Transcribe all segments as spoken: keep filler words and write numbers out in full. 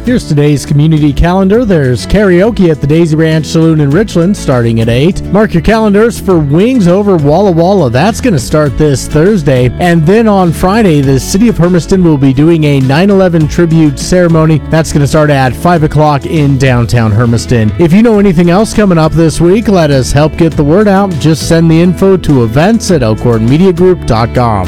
Here's today's community calendar. There's karaoke at the Daisy Ranch Saloon in Richland starting at eight. Mark your calendars for Wings Over Walla Walla. That's going to start this Thursday. And then on Friday, the City of Hermiston will be doing a nine eleven tribute ceremony. That's going to start at five o'clock in downtown Hermiston. If you know anything else coming up this week, let us help get the word out. Just send the info to events at elkhorn media group dot com.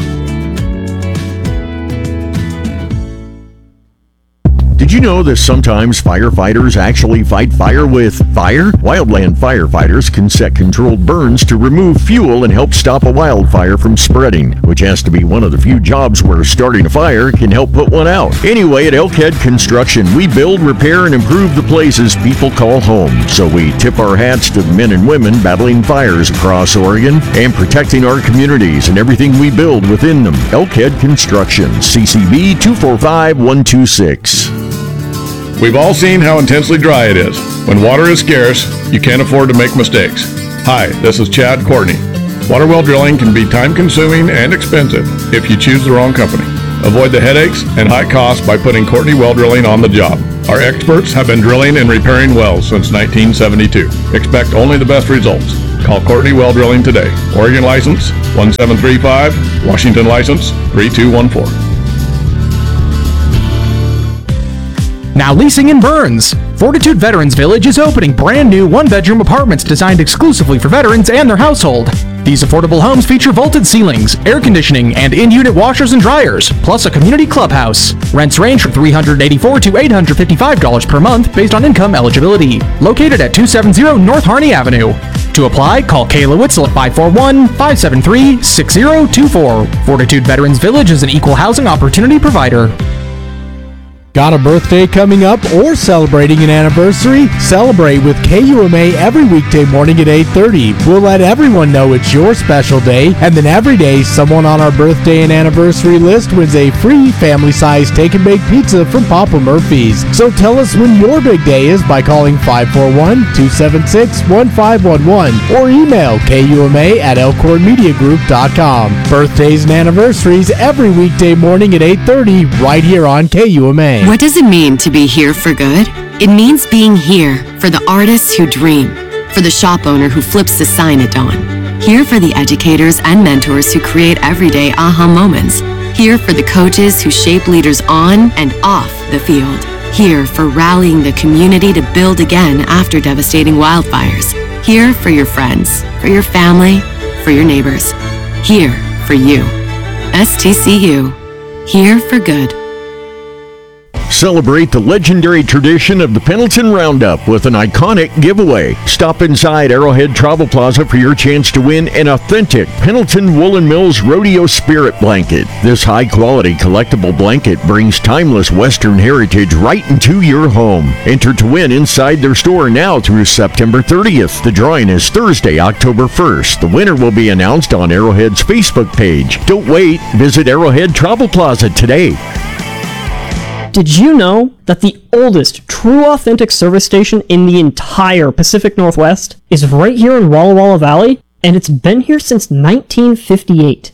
Did you know that sometimes firefighters actually fight fire with fire? Wildland firefighters can set controlled burns to remove fuel and help stop a wildfire from spreading, which has to be one of the few jobs where starting a fire can help put one out. Anyway, at Elkhead Construction, we build, repair, and improve the places people call home. So we tip our hats to the men and women battling fires across Oregon and protecting our communities and everything we build within them. Elkhead Construction, C C B two four five one two six. We've all seen how intensely dry it is. When water is scarce, you can't afford to make mistakes. Hi, this is Chad Courtney. Water well drilling can be time-consuming and expensive if you choose the wrong company. Avoid the headaches and high costs by putting Courtney Well Drilling on the job. Our experts have been drilling and repairing wells since nineteen seventy-two. Expect only the best results. Call Courtney Well Drilling today. Oregon license one seven three five, Washington license three two one four. Now leasing in Burns. Fortitude Veterans Village is opening brand new one-bedroom apartments designed exclusively for veterans and their household. These affordable homes feature vaulted ceilings, air conditioning, and in-unit washers and dryers, plus a community clubhouse. Rents range from three hundred eighty-four dollars to eight hundred fifty-five dollars per month based on income eligibility. Located at two seventy North Harney Avenue. To apply, call Kayla Witzel at five four one, five seven three, six zero two four. Fortitude Veterans Village is an equal housing opportunity provider. Got a birthday coming up or celebrating an anniversary? Celebrate with K U M A every weekday morning at eight thirty. We'll let everyone know it's your special day, and then every day, someone on our birthday and anniversary list wins a free family-sized take-and-bake pizza from Papa Murphy's. So tell us when your big day is by calling five four one, two seven six, one five one one or email K U M A at elkhorn media group dot com. Birthdays and anniversaries every weekday morning at eight thirty right here on K U M A. What does it mean to be here for good? It means being here for the artists who dream, for the shop owner who flips the sign at dawn, here for the educators and mentors who create everyday aha moments, here for the coaches who shape leaders on and off the field, here for rallying the community to build again after devastating wildfires, here for your friends, for your family, for your neighbors, here for you. S T C U, here for good. Celebrate the legendary tradition of the Pendleton Roundup with an iconic giveaway. Stop inside Arrowhead Travel Plaza for your chance to win an authentic Pendleton Woolen Mills Rodeo Spirit Blanket. This high-quality collectible blanket brings timeless Western heritage right into your home. Enter to win inside their store now through September thirtieth. The drawing is Thursday, October first. The winner will be announced on Arrowhead's Facebook page. Don't wait. Visit Arrowhead Travel Plaza today. Did you know that the oldest true authentic service station in the entire Pacific Northwest is right here in Walla Walla Valley, and it's been here since nineteen fifty-eight?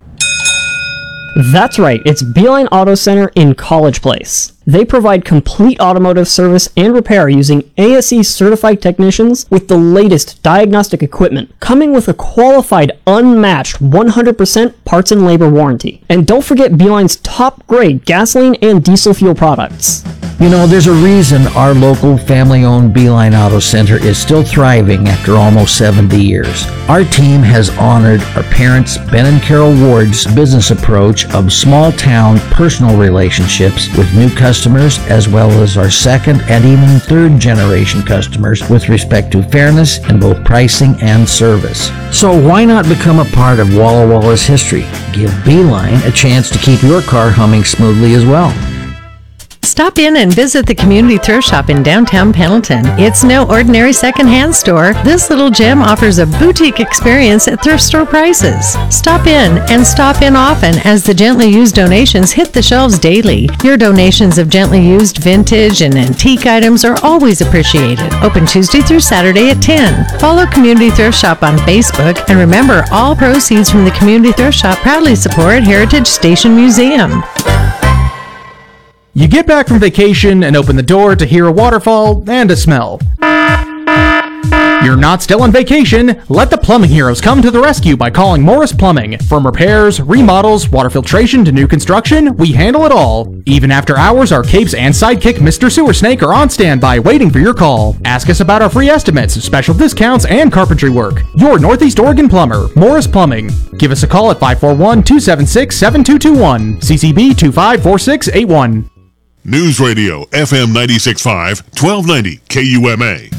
That's right, it's Beeline Auto Center in College Place. They provide complete automotive service and repair using A S E certified technicians with the latest diagnostic equipment, coming with a qualified, unmatched one hundred percent parts and labor warranty. And don't forget Beeline's top-grade gasoline and diesel fuel products. You know, there's a reason our local family-owned Beeline Auto Center is still thriving after almost seventy years. Our team has honored our parents, Ben and Carol Ward's business approach of small-town personal relationships with new customers, as well as our second and even third-generation customers with respect to fairness in both pricing and service. So why not become a part of Walla Walla's history? Give Beeline a chance to keep your car humming smoothly as well. Stop in and visit the Community Thrift Shop in downtown Pendleton. It's no ordinary secondhand store. This little gem offers a boutique experience at thrift store prices. Stop in and stop in often as the gently used donations hit the shelves daily. Your donations of gently used vintage and antique items are always appreciated. Open Tuesday through Saturday at ten. Follow Community Thrift Shop on Facebook, and remember, all proceeds from the Community Thrift Shop proudly support Heritage Station Museum. You get back from vacation and open the door to hear a waterfall and a smell. You're not still on vacation. Let the plumbing heroes come to the rescue by calling Morris Plumbing. From repairs, remodels, water filtration to new construction, we handle it all. Even after hours, our capes and sidekick Mister Sewer Snake are on standby waiting for your call. Ask us about our free estimates, special discounts, and carpentry work. Your Northeast Oregon plumber, Morris Plumbing. Give us a call at five four one, two seven six, seven two two one, C C B two five four six eight one. News Radio F M ninety-six point five, twelve ninety K U M A.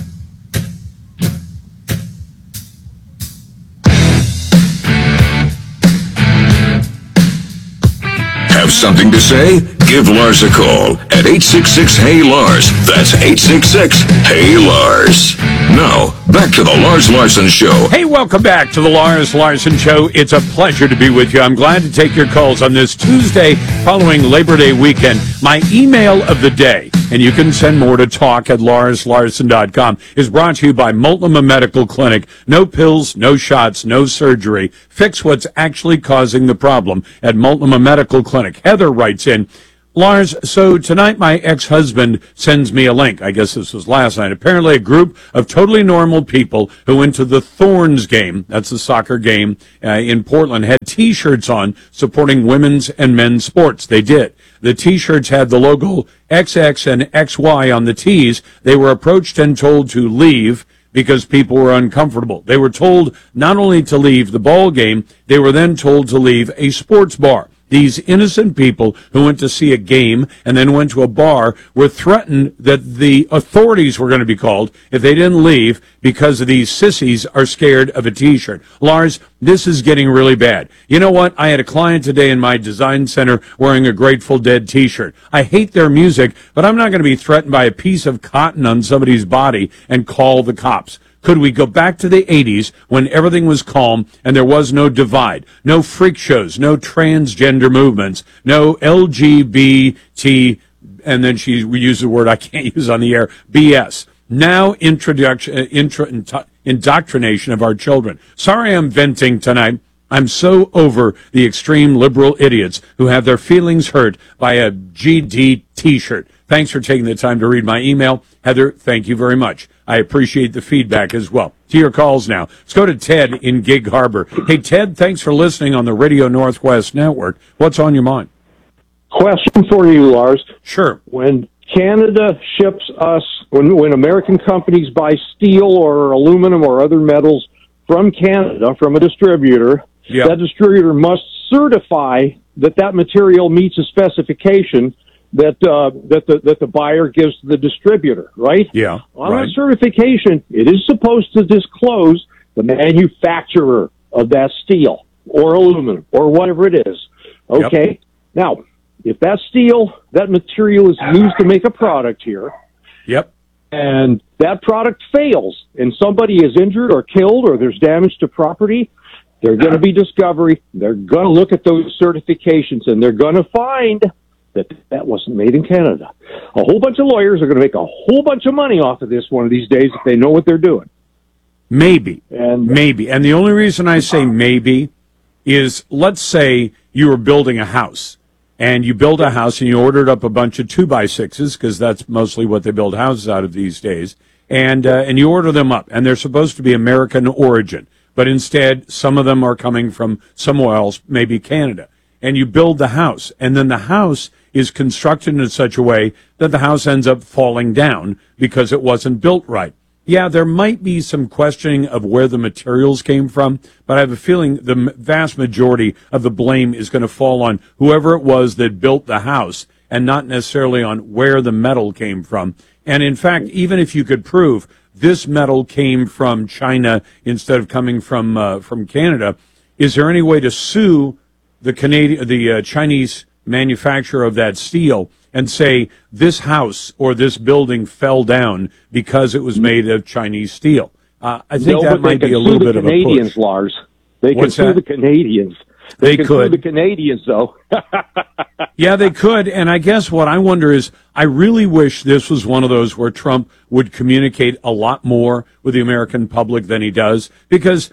Have something to say? Give Lars a call at eight six six, H E Y, Lars. That's eight six six, H E Y, Lars. Now, back to the Lars Larson Show. Hey, welcome back to the Lars Larson Show. It's a pleasure to be with you. I'm glad to take your calls on this Tuesday following Labor Day weekend. My email of the day, and you can send more to talk at lars larson dot com, is brought to you by Multnomah Medical Clinic. No pills, no shots, no surgery. Fix what's actually causing the problem at Multnomah Medical Clinic. Heather writes in, Lars, so tonight my ex-husband sends me a link. I guess this was last night. Apparently a group of totally normal people who went to the Thorns game, that's the soccer game uh, in Portland, had T-shirts on supporting women's and men's sports. They did. The T-shirts had the logo X X and X Y on the tees. They were approached and told to leave because people were uncomfortable. They were told not only to leave the ball game, they were then told to leave a sports bar. These innocent people who went to see a game and then went to a bar were threatened that the authorities were going to be called if they didn't leave because of these sissies are scared of a T-shirt. Lars, this is getting really bad. You know what? I had a client today in my design center wearing a Grateful Dead T-shirt. I hate their music, but I'm not going to be threatened by a piece of cotton on somebody's body and call the cops. Could we go back to the eighties when everything was calm and there was no divide, no freak shows, no transgender movements, no L G B T, and then she used the word I can't use on the air, B S. Now introduction, intro, indoctrination of our children. Sorry I'm venting tonight. I'm so over the extreme liberal idiots who have their feelings hurt by a G D T-shirt. Thanks for taking the time to read my email. Heather, thank you very much. I appreciate the feedback as well. To your calls now. Let's go to Ted in Gig Harbor. Hey, Ted, thanks for listening on the Radio Northwest Network. What's on your mind? Question for you, Lars. Sure. When Canada ships us, when, when American companies buy steel or aluminum or other metals from Canada, from a distributor, yep. that distributor must certify that that material meets a specification that uh, that the that the buyer gives to the distributor, right? Yeah. On right. that certification, it is supposed to disclose the manufacturer of that steel or aluminum or whatever it is. Okay. Yep. Now, if that steel, that material is used to make a product here, yep, and that product fails, and somebody is injured or killed, or there's damage to property, they're going to be discovery. They're going to look at those certifications, and they're going to find that that wasn't made in Canada. A whole bunch of lawyers are going to make a whole bunch of money off of this one of these days if they know what they're doing. Maybe. And maybe. And the only reason I say maybe is, let's say you were building a house, and you build a house and you ordered up a bunch of two by sixes, because that's mostly what they build houses out of these days, and uh, and you order them up, and they're supposed to be American origin, but instead some of them are coming from somewhere else, maybe Canada. And you build the house, and then the house is constructed in such a way that the house ends up falling down because it wasn't built right. Yeah, there might be some questioning of where the materials came from, but I have a feeling the vast majority of the blame is going to fall on whoever it was that built the house and not necessarily on where the metal came from. And in fact, even if you could prove this metal came from China instead of coming from uh, from Canada, is there any way to sue the Canadian, the uh, Chinese manufacturer of that steel and say this house or this building fell down because it was made of Chinese steel? Uh, I think no, that might be a little bit of a push. Canadians, Lars. They What's can sue that? the Canadians. They, They can could. sue the Canadians, though. Yeah, they could. And I guess what I wonder is, I really wish this was one of those where Trump would communicate a lot more with the American public than he does, because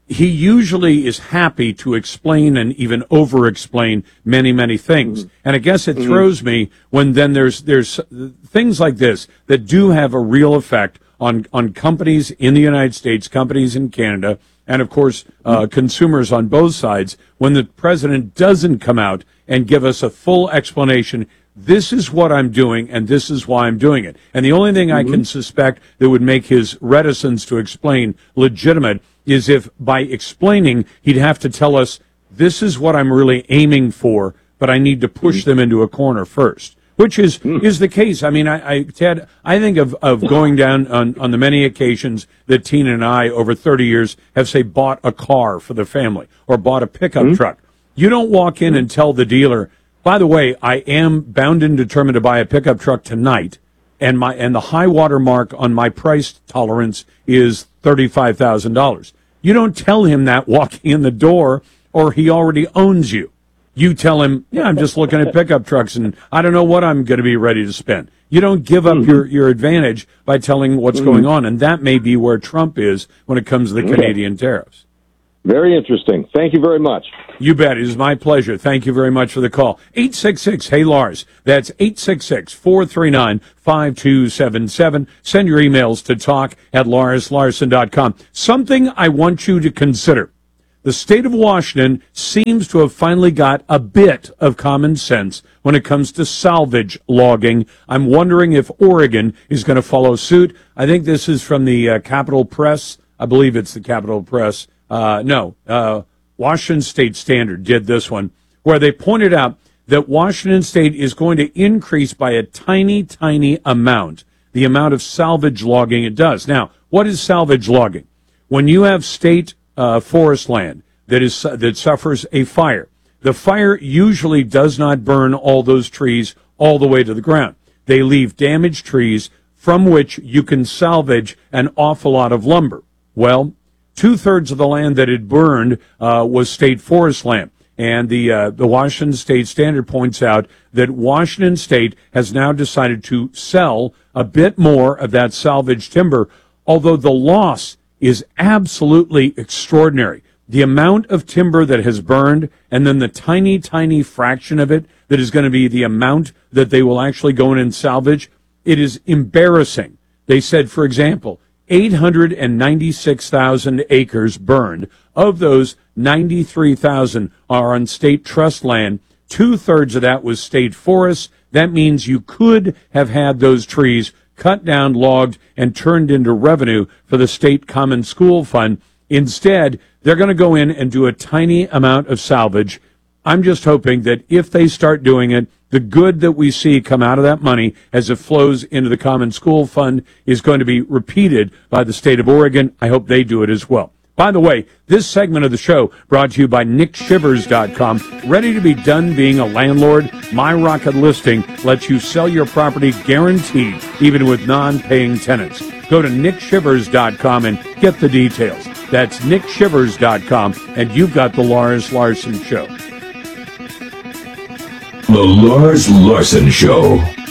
he usually is happy to explain and even over-explain many, many things. Mm-hmm. And I guess it throws mm-hmm. me when then there's there's things like this that do have a real effect on, on companies in the United States, companies in Canada, and, of course, uh, mm-hmm. consumers on both sides, when the president doesn't come out and give us a full explanation. This is what I'm doing, and this is why I'm doing it. And the only thing mm-hmm. I can suspect that would make his reticence to explain legitimate is if by explaining he'd have to tell us, this is what I'm really aiming for, but I need to push mm-hmm. them into a corner first, which is mm-hmm. is the case. I mean, I, I Ted, I think of, of going down on, on the many occasions that Tina and I, over thirty years, have, say, bought a car for the family or bought a pickup mm-hmm. truck. You don't walk in and tell the dealer, by the way, I am bound and determined to buy a pickup truck tonight, and my and the high water mark on my price tolerance is thirty-five thousand dollars. You don't tell him that walking in the door, or he already owns you. You tell him, yeah, I'm just looking at pickup trucks, and I don't know what I'm going to be ready to spend. You don't give up mm-hmm. your, your advantage by telling what's mm-hmm. going on, and that may be where Trump is when it comes to the okay. Canadian tariffs. Very interesting. Thank you very much. You bet. It is my pleasure. Thank you very much for the call. eight six six, hey Lars. That's eight six six, four three nine, five two seven seven. Send your emails to talk at lars larson dot com. Something I want you to consider. The state of Washington seems to have finally got a bit of common sense when it comes to salvage logging. I'm wondering if Oregon is going to follow suit. I think this is from the uh, Capitol Press. I believe it's the Capitol Press. Uh, no, uh, Washington State Standard did this one, where they pointed out that Washington State is going to increase by a tiny, tiny amount the amount of salvage logging it does. Now, what is salvage logging? When you have state uh, forest land that is that suffers a fire, the fire usually does not burn all those trees all the way to the ground. They leave damaged trees from which you can salvage an awful lot of lumber. Well, two-thirds of the land that had burned uh, was state forest land. And the uh, the Washington State Standard points out that Washington State has now decided to sell a bit more of that salvage timber, although the loss is absolutely extraordinary. The amount of timber that has burned, and then the tiny, tiny fraction of it that is going to be the amount that they will actually go in and salvage, it is embarrassing. They said, for example, eight hundred ninety-six thousand acres burned. Of those, ninety-three thousand are on state trust land. Two-thirds of that was state forests. That means you could have had those trees cut down, logged, and turned into revenue for the state common school fund. Instead, they're going to go in and do a tiny amount of salvage. I'm just hoping that if they start doing it, the good that we see come out of that money as it flows into the Common School Fund is going to be repeated by the state of Oregon. I hope they do it as well. By the way, this segment of the show brought to you by Nick Shivers dot com. Ready to be done being a landlord? My Rocket Listing lets you sell your property guaranteed, even with non-paying tenants. Go to Nick Shivers dot com and get the details. That's Nick Shivers dot com, and you've got the Lars Larson Show. The Lars Larson Show.